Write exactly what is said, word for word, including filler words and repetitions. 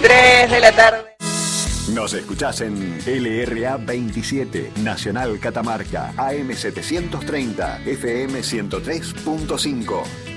tres de la tarde. Nos escuchás en L R A veintisiete, Nacional Catamarca, A M setecientos treinta, F M ciento tres punto cinco.